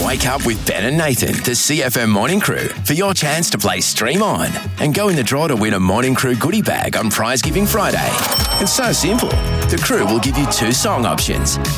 Wake up with Ben and Nathan, the CFM Morning Crew, for your chance to play Stream On and go in the draw to win a Morning Crew goodie bag on Prize Giving Friday. It's so simple. The crew will give you 2 song options.